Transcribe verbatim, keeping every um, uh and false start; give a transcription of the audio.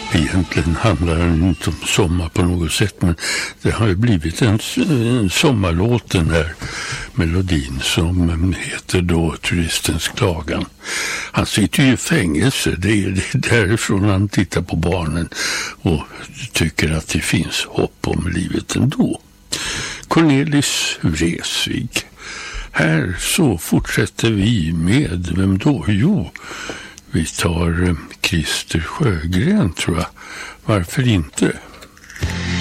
Egentligen handlar den inte om sommar på något sätt, men det har ju blivit en, en sommarlåt, den här melodin, som heter då Turistens klagan. Han sitter ju i fängelse, det är, det är därifrån han tittar på barnen och tycker att det finns hopp om livet ändå. Cornelis Vreeswijk. Här så fortsätter vi med, vem då? Jo, vi tar Christer Sjögren, tror jag. Varför inte?